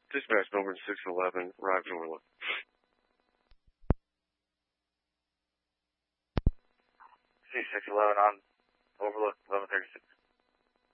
Dispatch Melbourne 611, arrived Overlook. C611 on Overlook, 1136.